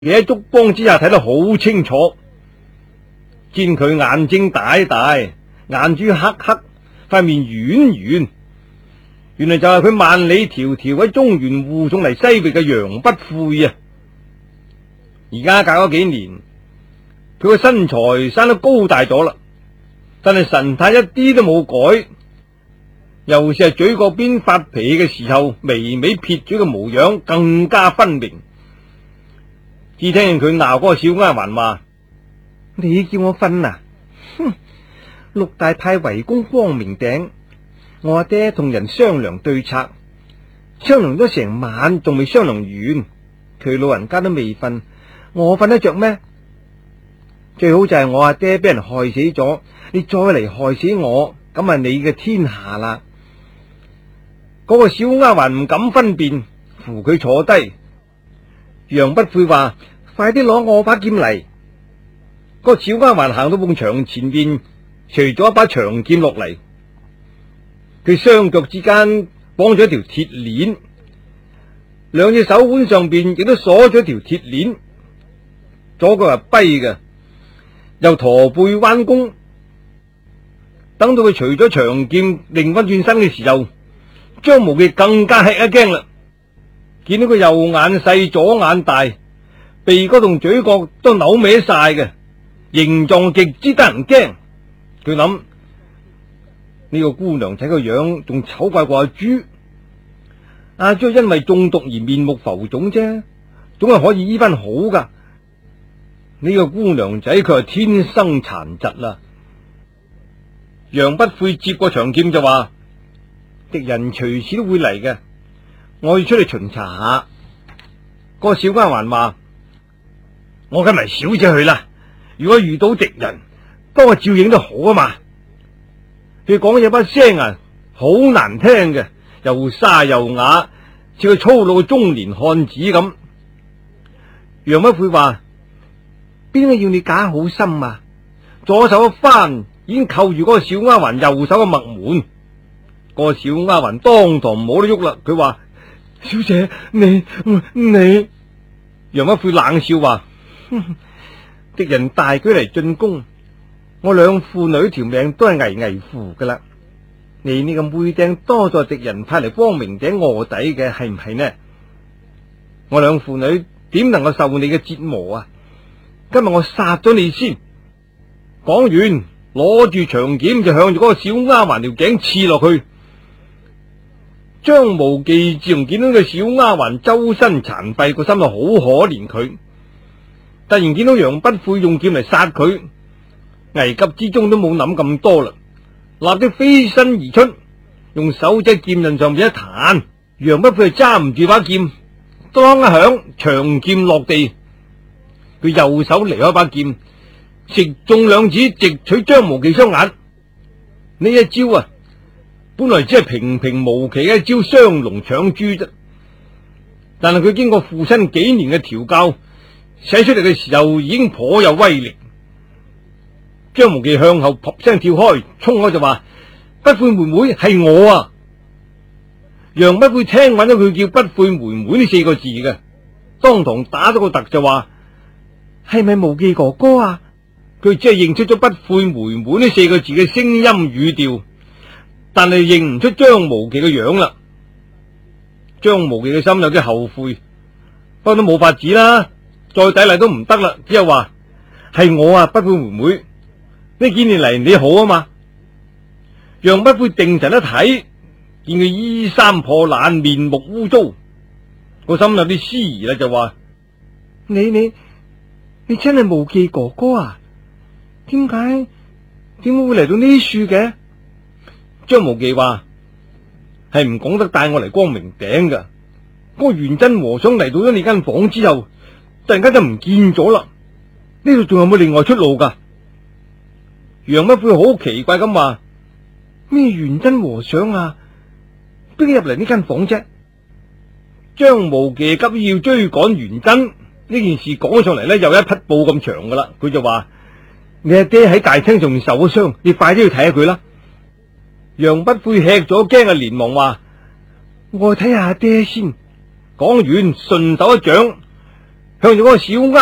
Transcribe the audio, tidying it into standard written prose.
喺燭光之下睇得好清楚，見佢眼睛大大，眼珠黑黑，塊面圓圓，原來就係佢萬里迢迢喺中原護送嚟西域嘅楊不悔啊！而家隔咗幾年，佢個身材生得高大咗啦，但係神態一啲都冇改，尤其係嘴角邊發脾氣嘅時候，微微撇嘴嘅模樣更加分明。只聽見佢鬧嗰個小丫鬟話：你叫我瞓啊！哼！陸大派圍攻光明頂，我阿爹同人商量對策，商量咗成晚，仲未商量完。佢老人家都未瞓，我瞓得着咩？最好就係我阿爹俾人害死咗，你再嚟害死我，咁係你嘅天下啦！嗰個小丫鬟唔敢分辨，扶佢坐低。楊不悔話：快啲攞我把劍嚟！個小丫鬟行到埲牆前邊，除咗一把長劍落嚟，佢雙腳之間綁咗一條鐵鏈，兩隻手腕上邊亦都鎖咗一條鐵鏈，左腳係跛嘅，又駝背彎弓。等到佢除咗長劍，擰翻轉身嘅時候，張無忌更加吃一驚啦！見到佢右眼細，左眼大，鼻哥同嘴角都扭歪晒嘅，形狀極之得人驚。佢諗呢個姑娘睇個樣仲醜怪過阿朱，阿朱因為中毒而面目浮腫啫，總係可以醫翻好噶。呢個姑娘仔佢係天生殘疾啦。楊不悔接過長劍就話：敵人隨時都會嚟嘅，我要出去巡查下。個小丫鬟話：我跟埋小姐去啦，如果遇到敵人，幫我照應都好啊嘛。佢講嘢把聲啊，好難聽嘅，又沙又啞，似個粗魯嘅中年漢子咁。楊不悔話：邊個要你假好心啊？左手一翻，已經扣住嗰個小丫鬟右手嘅脈門。個小丫鬟當堂冇得喐啦。佢話：小姐，你楊不悔冷笑話：敵人大舉嚟進攻，我兩父女條命都係危危乎噶啦。你呢個妹釘多咗敵人派嚟光明頂臥底嘅，係唔係呢？我兩父女點能夠受你嘅折磨啊？今日我殺咗你先。講完，攞住長劍就向住嗰個小丫鬟條頸刺落去。張無忌自從見到個小丫鬟周身殘廢，個心就好可憐佢。突然見到楊不悔用劍嚟殺佢，危急之中都冇諗咁多啦，立即飛身而出，用手指劍刃上邊一彈，楊不悔揸唔住把劍，當一響，長劍落地。佢右手離開把劍，直中兩指，直取張無忌雙眼。呢一招啊，本來只係平平無奇嘅一招雙龍搶珠啫，但係佢經過父親幾年嘅調教，使出嚟嘅時候已經頗有威力。張無忌向後撲聲跳開，衝開就話：不悔妹妹係我啊！楊不悔聽聞咗佢叫不悔妹妹呢四個字嘅，當堂打咗個突就話：係咪無忌哥哥啊？佢只係認出咗不悔妹妹呢四個字嘅聲音語調，但係認唔出張無忌嘅樣啦。張無忌嘅心有啲後悔，不過都冇法子啦，再抵賴都唔得啦，只有話：係我啊，不悔妹妹，呢幾年嚟你好啊嘛。楊不悔定神一睇，見佢衣衫破爛，面目污糟，個心有啲思疑啦，就話：你真係無忌哥哥啊？點解會嚟到呢處嘅？張無忌話：係唔講得帶我嚟光明頂噶。嗰個元真和尚嚟到咗你間房之後，突然間就唔見咗啦。呢度仲有冇另外出路噶？楊不悔好奇怪咁話：咩元真和尚啊？邊個入嚟呢間房啫？張無忌急要追趕元真，呢件事講上嚟呢，又一匹布咁長噶啦。佢就話：你阿爹喺大廳上面受咗傷，你快啲去睇下佢啦。楊不悔吃咗驚啊，連忙話：我去睇下阿爹先。講完順手一掌， 向住嗰個小